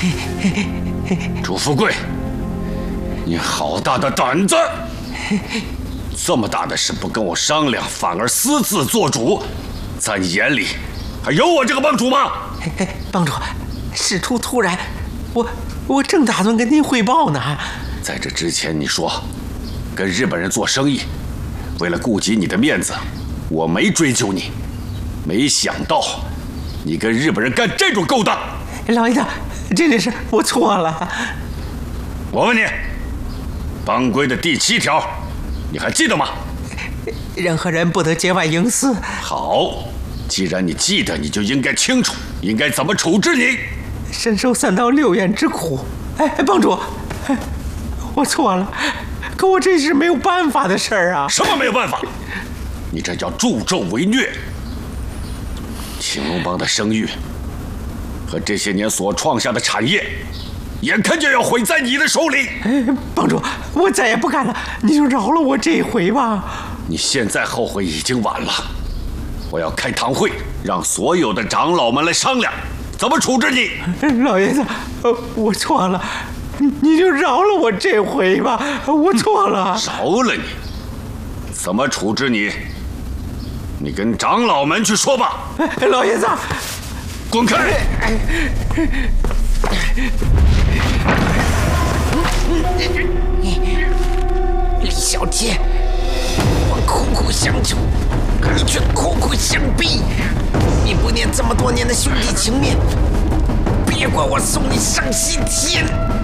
朱富贵，你好大的胆子！这么大的事不跟我商量，反而私自做主，在你眼里还有我这个帮主吗？ 帮主，事出突然，我正打算跟您汇报呢。 在这之前，你说跟日本人做生意，为了顾及你的面子，我没追究你。没想到你跟日本人干这种勾当。 老爷子，这件事我错了。 我问你，帮规的第7条，你还记得吗？ 任何人不得节外营私。 好，既然你记得，你就应该清楚应该怎么处置你。 身受3到6院之苦。帮主，我错了，可我这是没有办法的事儿啊。 什么没有办法？你这叫助纣为虐。青龙帮的声誉和这些年所创下的产业，眼看就要毁在你的手里。 帮主，我再也不干了，你就饶了我这一回吧。 你现在后悔已经晚了。我要开堂会，让所有的长老们来商量怎么处置你。 老爷子，我错了，你就饶了我这回吧，我错了。 饶了你？怎么处置你？你跟长老们去说吧。 老爷子， 滚开！ 李小姐，我苦苦相求，你却苦苦相逼。你不念这么多年的兄弟情面，别怪我送你上西天。